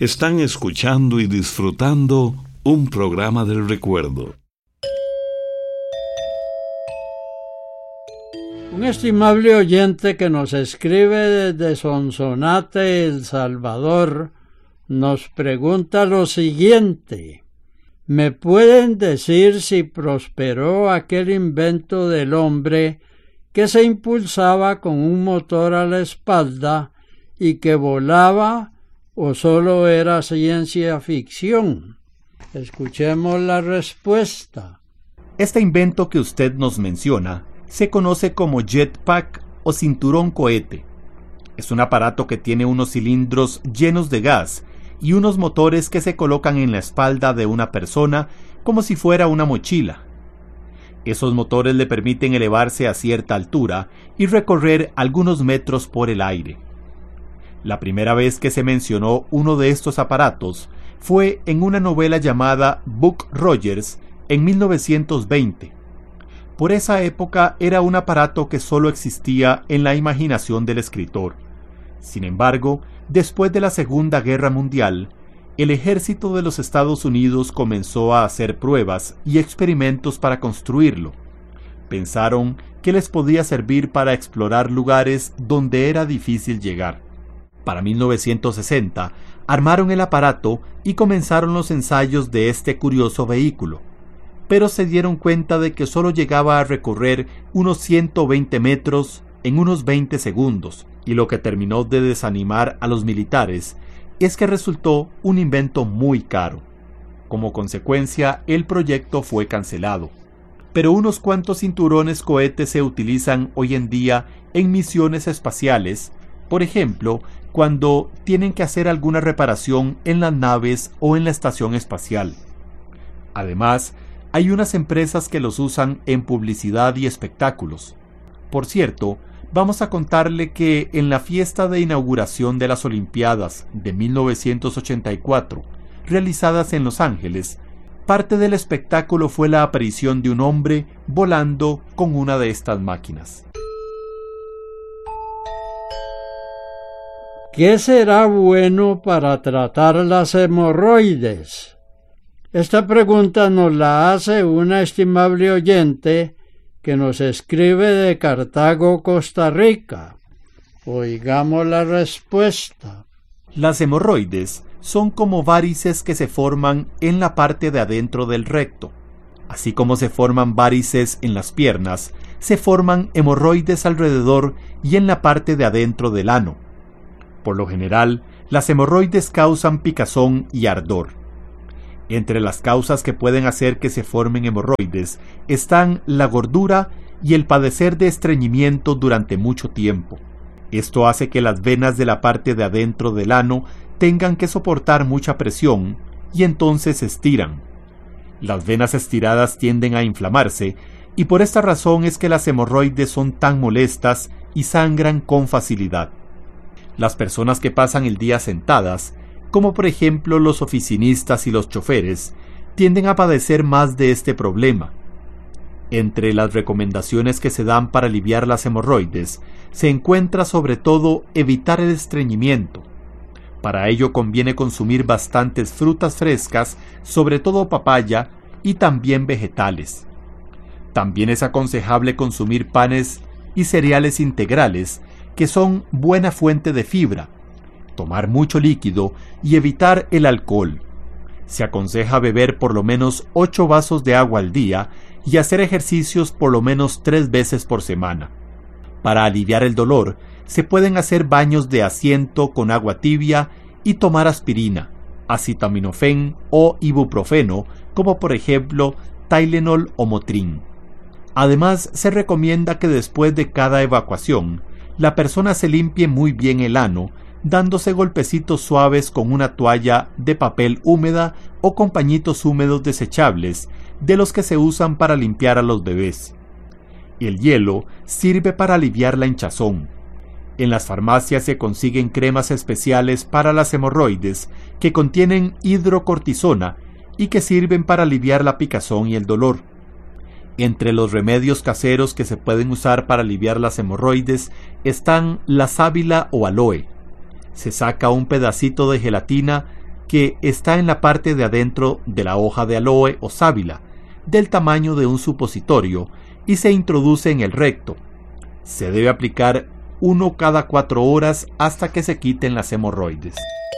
Están escuchando y disfrutando un programa del recuerdo. Un estimable oyente que nos escribe desde Sonsonate, El Salvador, nos pregunta lo siguiente: ¿me pueden decir si prosperó aquel invento del hombre que se impulsaba con un motor a la espalda y que volaba, o solo era ciencia ficción? Escuchemos la respuesta. Este invento que usted nos menciona se conoce como jetpack o cinturón cohete. Es un aparato que tiene unos cilindros llenos de gas y unos motores que se colocan en la espalda de una persona como si fuera una mochila. Esos motores le permiten elevarse a cierta altura y recorrer algunos metros por el aire. La primera vez que se mencionó uno de estos aparatos fue en una novela llamada Buck Rogers en 1920. Por esa época era un aparato que solo existía en la imaginación del escritor. Sin embargo, después de la Segunda Guerra Mundial, el ejército de los Estados Unidos comenzó a hacer pruebas y experimentos para construirlo. Pensaron que les podía servir para explorar lugares donde era difícil llegar. Para 1960, armaron el aparato y comenzaron los ensayos de este curioso vehículo. Pero se dieron cuenta de que solo llegaba a recorrer unos 120 metros en unos 20 segundos, y lo que terminó de desanimar a los militares es que resultó un invento muy caro. Como consecuencia, el proyecto fue cancelado. Pero unos cuantos cinturones cohetes se utilizan hoy en día en misiones espaciales, por ejemplo, cuando tienen que hacer alguna reparación en las naves o en la estación espacial. Además, hay unas empresas que los usan en publicidad y espectáculos. Por cierto, vamos a contarle que en la fiesta de inauguración de las Olimpiadas de 1984, realizadas en Los Ángeles, parte del espectáculo fue la aparición de un hombre volando con una de estas máquinas. ¿Qué será bueno para tratar las hemorroides? Esta pregunta nos la hace una estimable oyente que nos escribe de Cartago, Costa Rica. Oigamos la respuesta. Las hemorroides son como varices que se forman en la parte de adentro del recto. Así como se forman varices en las piernas, se forman hemorroides alrededor y en la parte de adentro del ano. Por lo general, las hemorroides causan picazón y ardor. Entre las causas que pueden hacer que se formen hemorroides están la gordura y el padecer de estreñimiento durante mucho tiempo. Esto hace que las venas de la parte de adentro del ano tengan que soportar mucha presión y entonces se estiran. Las venas estiradas tienden a inflamarse y por esta razón es que las hemorroides son tan molestas y sangran con facilidad. Las personas que pasan el día sentadas, como por ejemplo los oficinistas y los choferes, tienden a padecer más de este problema. Entre las recomendaciones que se dan para aliviar las hemorroides, se encuentra sobre todo evitar el estreñimiento. Para ello conviene consumir bastantes frutas frescas, sobre todo papaya, y también vegetales. También es aconsejable consumir panes y cereales integrales, que son buena fuente de fibra, tomar mucho líquido y evitar el alcohol. Se aconseja beber por lo menos 8 vasos de agua al día y hacer ejercicios por lo menos 3 veces por semana. Para aliviar el dolor, se pueden hacer baños de asiento con agua tibia y tomar aspirina, acetaminofén o ibuprofeno, como por ejemplo Tylenol o Motrin. Además, se recomienda que después de cada evacuación, la persona se limpie muy bien el ano, dándose golpecitos suaves con una toalla de papel húmeda o con pañitos húmedos desechables, de los que se usan para limpiar a los bebés. El hielo sirve para aliviar la hinchazón. En las farmacias se consiguen cremas especiales para las hemorroides que contienen hidrocortisona y que sirven para aliviar la picazón y el dolor. Entre los remedios caseros que se pueden usar para aliviar las hemorroides están la sábila o aloe. Se saca un pedacito de gelatina, que está en la parte de adentro de la hoja de aloe o sábila, del tamaño de un supositorio, y se introduce en el recto. Se debe aplicar uno cada 4 horas hasta que se quiten las hemorroides.